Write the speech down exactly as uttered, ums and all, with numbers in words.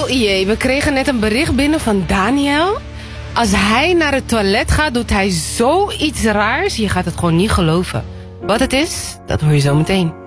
Oh jee, we kregen net een bericht binnen van Daniel. Als hij naar het toilet gaat, doet hij zoiets raars. Je gaat het gewoon niet geloven. Wat het is, dat hoor je zo meteen.